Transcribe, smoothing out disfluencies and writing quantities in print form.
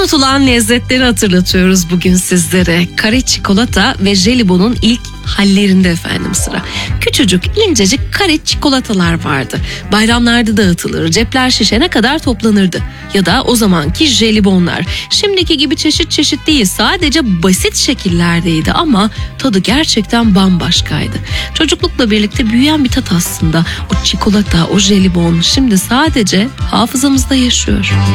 Unutulan lezzetleri hatırlatıyoruz bugün sizlere. Kare çikolata ve jelibonun ilk hallerinde efendim sıra. Küçücük, incecik kare çikolatalar vardı. Bayramlarda dağıtılır, cepler şişene kadar toplanırdı. Ya da o zamanki jelibonlar. Şimdiki gibi çeşit çeşit değil, sadece basit şekillerdeydi ama tadı gerçekten bambaşkaydı. Çocuklukla birlikte büyüyen bir tat aslında. O çikolata, o jelibon şimdi sadece hafızamızda yaşıyor.